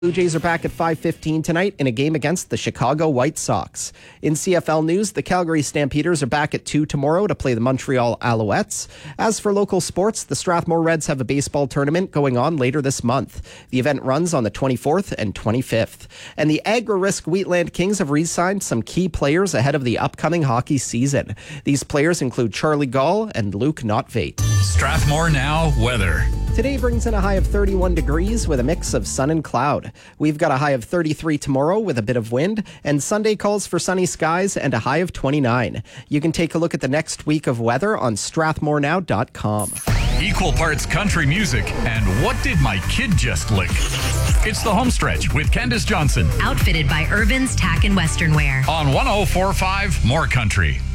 Blue Jays are back at 5:15 tonight in a game against the Chicago White Sox. In CFL news, the Calgary Stampeders are back at 2 tomorrow to play the Montreal Alouettes. As for local sports, the Strathmore Reds have a baseball tournament going on later this month. The event runs on the 24th and 25th. And the Agri-Risk Wheatland Kings have re-signed some key players ahead of the upcoming hockey season. These players include Charlie Gall and Luke Notvate. Strathmore Now weather. Today brings in a high of 31 degrees with a mix of sun and cloud. We've got a high of 33 tomorrow with a bit of wind, and Sunday calls for sunny skies and a high of 29. You can take a look at the next week of weather on strathmorenow.com. Equal parts country music and what did my kid just lick? It's the home stretch with Candace Johnson. Outfitted by Irvin's Tack and Western Wear. On 104.5 More Country.